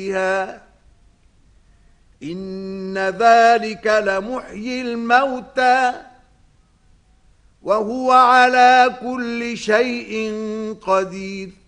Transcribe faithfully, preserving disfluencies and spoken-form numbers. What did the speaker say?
إن ذلك لمحيي الموتى وهو على كل شيء قدير.